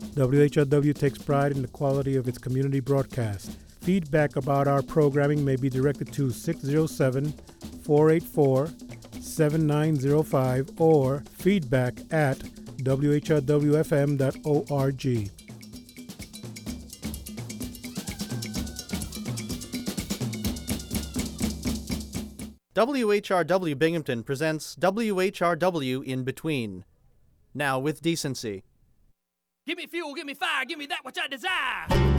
WHRW takes pride in the quality of its community broadcast. Feedback about our programming may be directed to 607-484-7905 or feedback@whrwfm.org. WHRW Binghamton presents WHRW In Between. Now with decency. Give me fuel, give me fire, give me that which I desire.